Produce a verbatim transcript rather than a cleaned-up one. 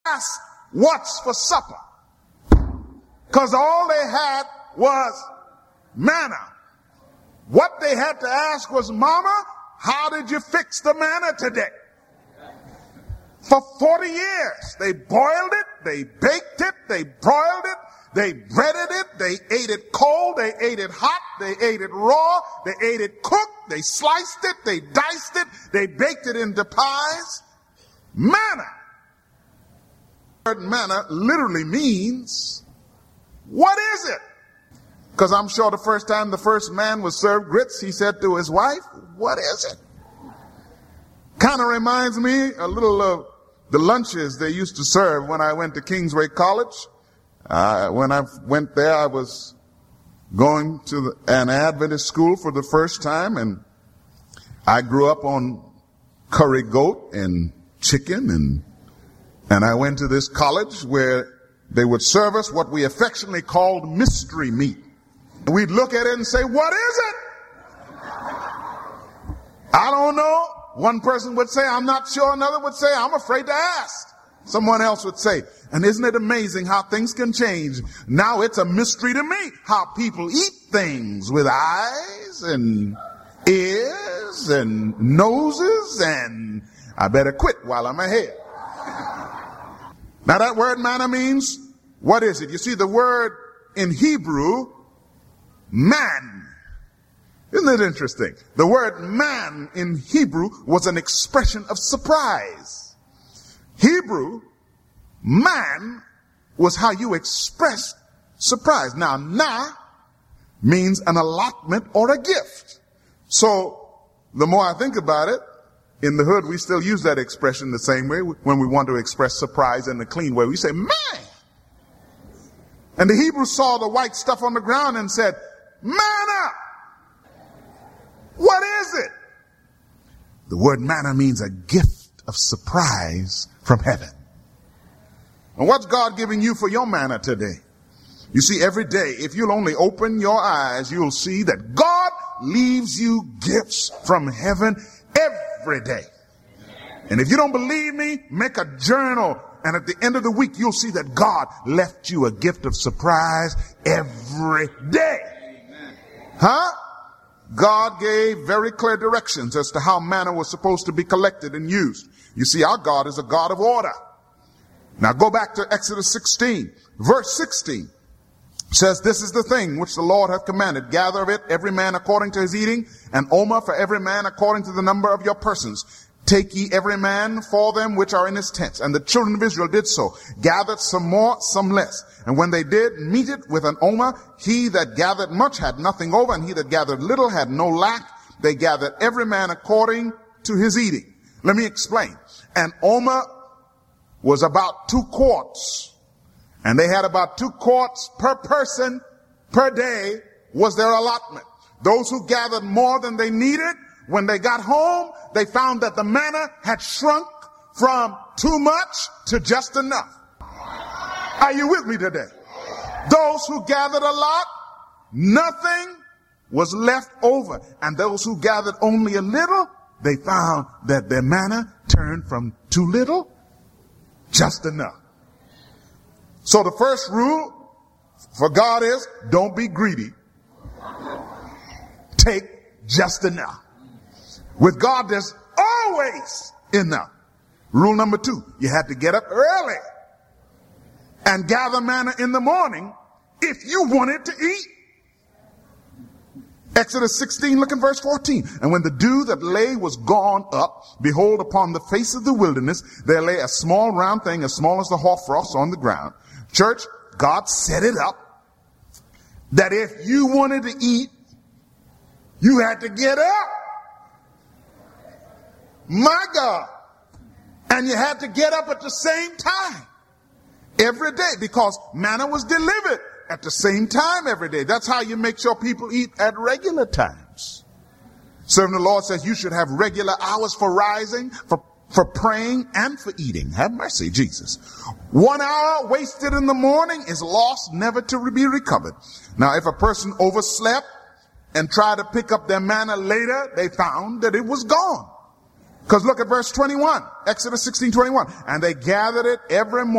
asked, what's for supper? Because all they had was manna. What they had to ask was, Mama, how did you fix the manna today? For forty years, they boiled it, they baked it, they broiled it, they breaded it, they ate it cold, they ate it hot, they ate it raw, they ate it cooked, they sliced it, they diced it, they baked it into pies. Manna. The word manna literally means, what is it? Because I'm sure the first time the first man was served grits, he said to his wife, what is it? Kind of reminds me a little of the lunches they used to serve when I went to Kingsway College. Uh, when I went there, I was going to the, an Adventist school for the first time, and I grew up on curry goat and chicken, and and I went to this college where they would serve us what we affectionately called mystery meat. And we'd look at it and say, what is it? I don't know. One person would say, I'm not sure. Another would say, I'm afraid to ask. Someone else would say, and isn't it amazing how things can change? Now it's a mystery to me how people eat things with eyes and ears and noses, and I better quit while I'm ahead. Now that word manna means, what is it? You see, the word in Hebrew, man. Isn't it interesting? The word man in Hebrew was an expression of surprise. Hebrew, man, was how you expressed surprise. Now, na means an allotment or a gift. So, the more I think about it, in the hood we still use that expression the same way when we want to express surprise in the clean way. We say, man. And the Hebrews saw the white stuff on the ground and said, manna. What is it? The word manna means a gift of surprise from heaven. And what's God giving you for your manna today? You see, every day, if you'll only open your eyes, you'll see that God leaves you gifts from heaven every day. And if you don't believe me, make a journal. And at the end of the week, you'll see that God left you a gift of surprise every day. Huh? God gave very clear directions as to how manna was supposed to be collected and used. You see, our God is a God of order. Now go back to Exodus sixteen, verse sixteen. Says, this is the thing which the Lord hath commanded. Gather of it every man according to his eating, and omer for every man according to the number of your persons. Take ye every man for them which are in his tents. And the children of Israel did so, gathered some more, some less. And when they did meet it with an omer, he that gathered much had nothing over, and he that gathered little had no lack. They gathered every man according to his eating. Let me explain. An omer was about two quarts. And they had about two quarts per person per day was their allotment. Those who gathered more than they needed, when they got home, they found that the manna had shrunk from too much to just enough. Are you with me today? Those who gathered a lot, nothing was left over. And those who gathered only a little, they found that their manna turned from too little, just enough. So the first rule for God is, don't be greedy. Take just enough. With God, there's always enough. Rule number two, you had to get up early and gather manna in the morning if you wanted to eat. Exodus sixteen, look at verse fourteen. And when the dew that lay was gone up, behold, upon the face of the wilderness, there lay a small round thing as small as the hoarfrost on the ground. Church, God set it up that if you wanted to eat, you had to get up. My God. And you had to get up at the same time every day, because manna was delivered at the same time every day. That's how you make sure people eat at regular times. Serving the Lord says you should have regular hours for rising, for, for praying, and for eating. Have mercy, Jesus. One hour wasted in the morning is lost, never to be recovered. Now, if a person overslept and tried to pick up their manna later, they found that it was gone. Because look at verse twenty-one, Exodus sixteen twenty-one. And they gathered it every morning